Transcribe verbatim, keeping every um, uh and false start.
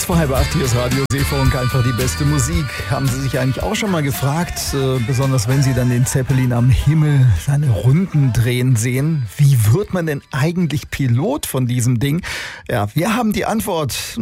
Kurz vor halb acht, hier ist Radio Seefunk, einfach die beste Musik. Haben Sie sich eigentlich auch schon mal gefragt, äh, besonders wenn Sie dann den Zeppelin am Himmel seine Runden drehen sehen, wie wird man denn eigentlich Pilot von diesem Ding? Ja, wir haben die Antwort.